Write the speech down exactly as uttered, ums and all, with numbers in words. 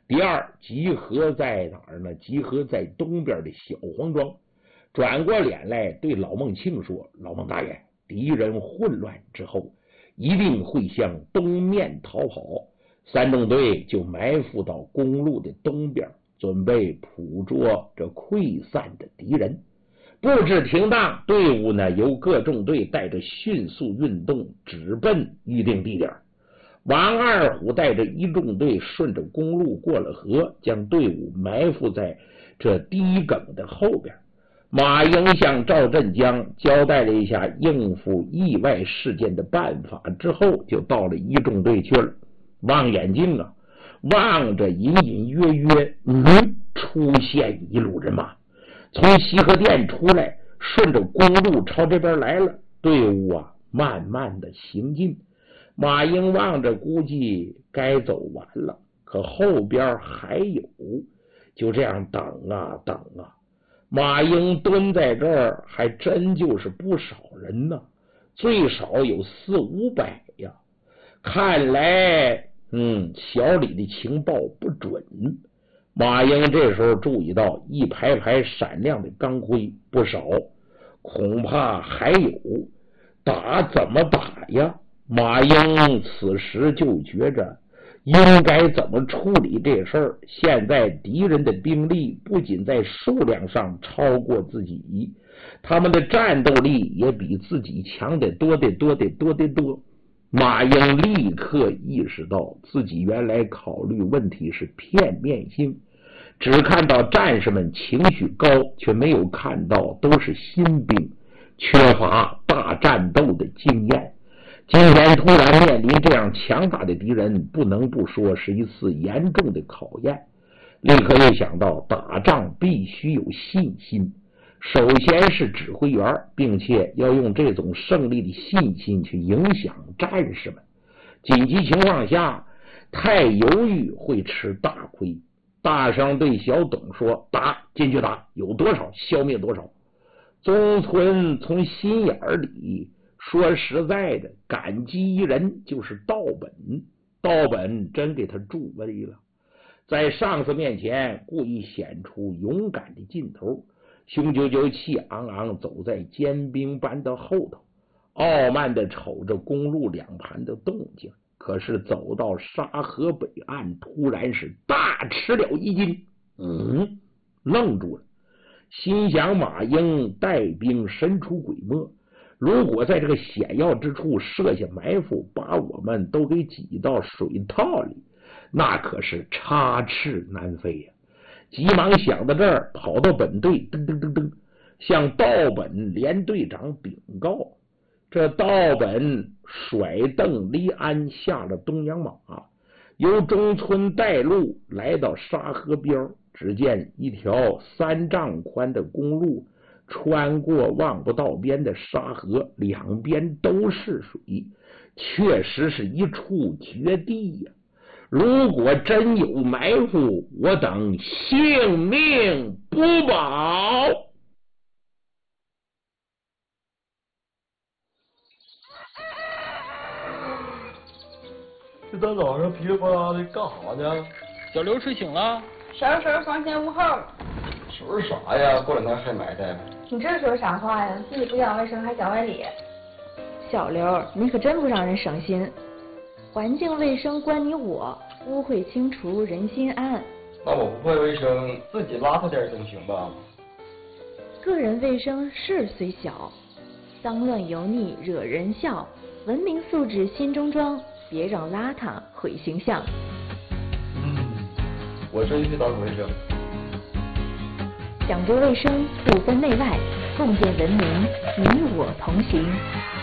第二，集合在哪儿呢？集合在东边的小黄庄。转过脸来对老孟庆说：“老孟大爷，敌人混乱之后，一定会向东面逃跑。三中队就埋伏到公路的东边，准备捕捉这溃散的敌人。布置停当，队伍呢由各纵队带着迅速运动，直奔预定地点。王二虎带着一纵队顺着公路过了河，将队伍埋伏在这堤埂的后边。马英向赵振江交代了一下应付意外事件的办法之后，就到了一纵队去了。望眼镜啊，望着隐隐约约，嗯，出现一路人马，从西河店出来，顺着公路朝这边来了。队伍啊，慢慢的行进。马英望着，估计该走完了，可后边还有，就这样等啊等啊。马英蹲在这儿，还真就是不少人呢，最少有四五百呀。看来，嗯，小李的情报不准。马英这时候注意到一排排闪亮的钢盔不少，恐怕还有，打怎么打呀？马英此时就觉着应该怎么处理这事儿。现在敌人的兵力不仅在数量上超过自己，他们的战斗力也比自己强得多得多得多得多。马英立刻意识到自己原来考虑问题是片面性，只看到战士们情绪高，却没有看到都是新兵，缺乏大战斗的经验。今天突然面临这样强大的敌人，不能不说是一次严重的考验。立刻又想到打仗必须有信心，首先是指挥员，并且要用这种胜利的信心去影响战士们。紧急情况下太犹豫会吃大亏。大声对小董说：“打，进去打，有多少消灭多少。”宗村从心眼里说实在的，感激一人就是道本。道本真给他助威了，在上司面前故意显出勇敢的劲头，雄赳赳气昂昂走在尖兵班的后头，傲慢地瞅着公路两旁的动静。可是走到沙河北岸，突然是大吃了一惊，嗯，愣住了，心想马英带兵神出鬼没，如果在这个险要之处设下埋伏，把我们都给挤到水套里，那可是插翅难飞呀！急忙想到这儿，跑到本队，噔噔噔噔，向道本连队长禀告。这道本甩蹬离鞍，下了东洋马，由中村带路来到沙河边。只见一条三丈宽的公路穿过望不到边的沙河，两边都是水，确实是一处绝地呀！如果真有埋伏，我等性命不保。 这大早上噼里啪啦的干啥呢？ 小刘睡醒了， 啥时候房前屋后？ 说是啥呀？过两天还埋汰。 你这说啥话呀？自己不讲卫生还讲外理。 小刘，你可真不让人省心。环境卫生关你我，污秽清除人心安。 那我不会卫生，自己邋遢点总行吧？ 个人卫生事虽小，脏乱油腻惹人笑。文明素质心中装，别让邋遢毁形象。 嗯，我真去打扫卫生。 讲究卫生，不分内外，共建文明，你我同行。